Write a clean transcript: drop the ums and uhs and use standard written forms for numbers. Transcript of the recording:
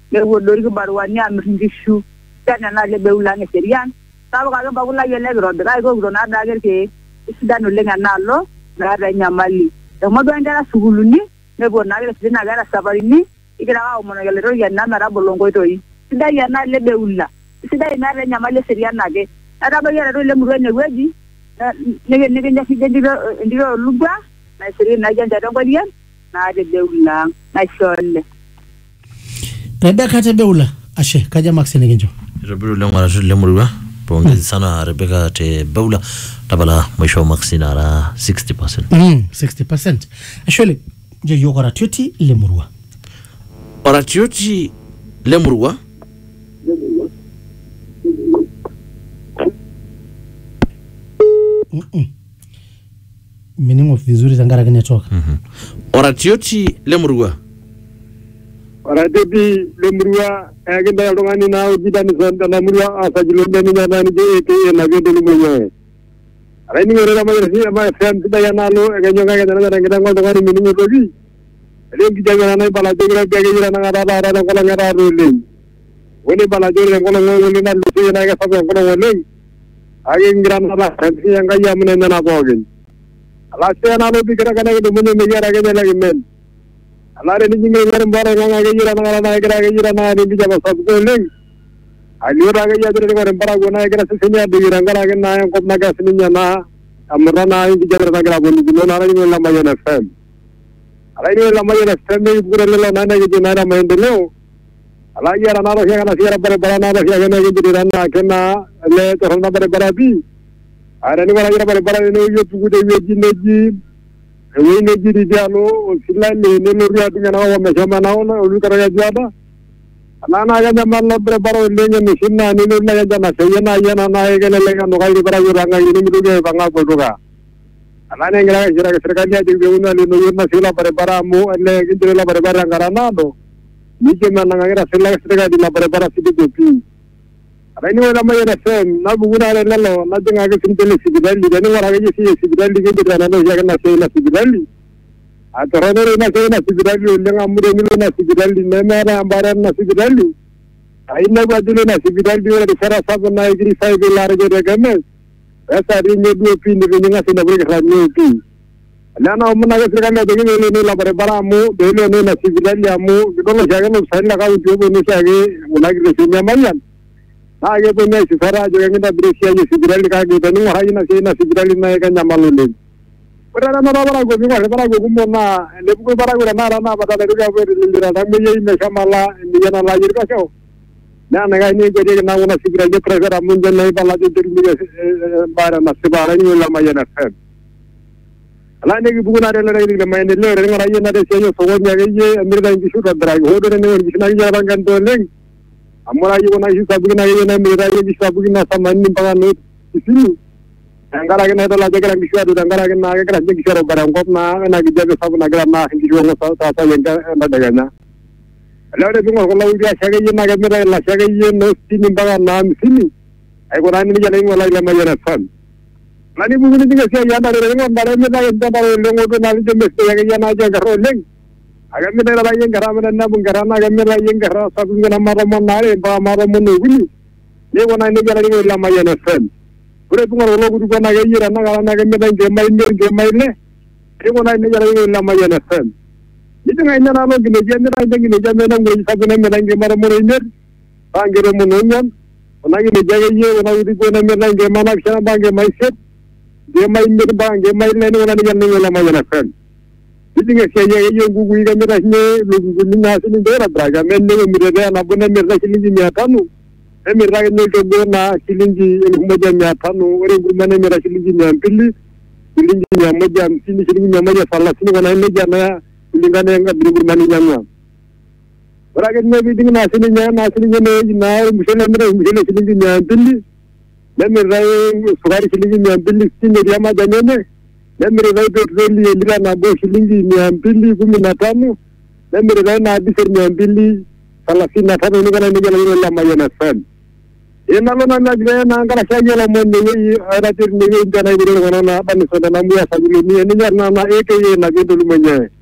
lewo dori ko barwani amringishu kana na lebe ulange serian sabu ka ba kula yele ro dra ko ro na dager ke sidano lenga nalo na nyamali mo do ndara suguluni nebo na gele sidina gara sabarini ikira wa mo ngale ro yana na rabolongo to yi sida yana lebe ulla sida ina re nyamali serian nage ada ba yara ro le murwe ne weji nege nja fide ndiro lugwa na serian na janja dongo dian na de ulla na sholle Rebecca Tebeula ashe kaja Max Negenjo Rebecca ngara shule murwa pongezi sana Rebecca Tebeula tabala mwisho Max nara 60%. 60%. Ashole je yogora tuti le murwa. Oratioti le murwa. Meaning of vizuri zangara kwenye toka. Oratioti le murwa. Oratioti le murwa agenda yalongani na ujidani zonda na murwa asajilonde ni nyadani je eke na gende lumenye. Araini ngorera majeresi ama FM sidaya nalo egenyoga gedana ngeda ngol ngari miningo togi. Ele gijaga na bala jogra gege na ngara na kola ngara rolling. Woni bala jogra kola ngol na lusi na ga sabe kola rolling. Age ngira na ba fansi anga yamne na bogen. Ala se na lo bikira kana ge dumunye me yara ge lagi men. Ala re ni ngi ngare mbara nga ge yira na ngara na ge yira na ni bijaba sab ko leng. Ali ora ge yadre ngare mbara go na ge ra senya de yira ngara ge na ko na ga senya na amra na ngi jara na gra boni no na ni la mayana fam. Ala ni la mayana fam ni pura le na ge na na mayende leo. Ala yara na ro ge na sira bare bara na ro ge na ge de na ke na le to na bare bara bi. Ara ni wala yara bare bara no yo tugu de weji neji we neji di dialo silale ne lo ria dinga na wa me chama na ona ulu kara ya jada ana ga jamal lo bare bara le ne sinna ni lo na ga na seyena yana na ga le ga no ga ri bara yo ranga ni mi duge banga ko duga ana ne ngira ga serikali ya de una le no yo na sila bare bara mu le gindre la bare bara ngara na do ni ke na ngira sila serikali la bare bara sibi de pi Ini wala may FM na buguna na lalo na dinga ga sintele sibidali ni wala ga si sibidali ke dana no ya na se na sibidali atoro na se na sibidali lenga amure ni na sibidali ne mera ambara na sibidali aina ga dile na sibidali wala fara sab na igri sai be la rege de games esa ri ne du pi ni nga se na bre ga ni pi lana umna ga sira na de ni la bare bara mu de ne na sibidali amu do no jaga no sai la ga u jobo ni sa ge wala gi se nya mayan Age punya sifara juga kita berusia je sibirali kaki dan ini hari na sibirali na ikan jamalulin. Berada na bara go binga bara go kumona lebu bara go na rana pada lebu ga beri lindira dan me yei me samala indiya na lajir ka so. Na naga ini jadi na una sibirali pressure amun jan nai bala je dirmi bara na sibara ni la mayana fem. Ala ne gi buguna re le le mayane le re ngara yena de seyo so nya ge ye amirda ngi shuka drag ho de ne ngi sina gi rangan to leng. Amora yugo na hisa bugina yena mira ye bisa bugina samani pagano isini angara ke na to la jekara kiswa do angara ke na ke rajje kiswa bara ngop na gijabe sabu na gra na kiswa ngo sa sa yenga na daga na lawre bingo ko lawu ya shage yena ga mira la shage yena sini baga na misini ay ko rani ni jale wala la ma yena fan mani bugina dinga sia ya na re ngo ndare me da yenda da lengo do na je mes ya ga yana ja garo leng agam mera la yenga ramana na bungara na agam mera yenga ra sabu ngana mara mo nare ba mara mo no guni ne wona ne jara ni la ma yena fan pure bunga ro gudu ko na ga yira na ga na ga mera nge mai le ne wona ne jara ni la ma yena fan ni tinga ina na lo gine je mera nge ni je mera nge sabu na mera nge mara mo re ner ba ngere mo no nyan ona ni je ye ona gudu ko na mera nge mana kshana ba nge mai set je mai ner ba nge mai le ne wona ni la ma yena fan Dinga siya yung guguin kami ras niya lugugunin na sinin dera braga men ne mirada na bona mirada silingi niya tanu e mirada ne to bona silingi en humaja niya tanu ore gurmane mira silingi niya pilli silingi niya maja sini silingi niya maja sala sini kana ne jana silinga ne nga gurmane niya braga ne bi dinga na silingi ne na musele mira musele silingi niya pilli ne mirada sugari silingi niya pilli sini dia maja ne Lemere rai petroli elira na bo shilingi 215 lemere rai na disir 235 ni kana ni jala la mayana fan ena lo na gre na ngara shanya la mon ni ara tir ni ngana ni ngana na ban so na mu ya sajili ni na eke ye na gedulu menye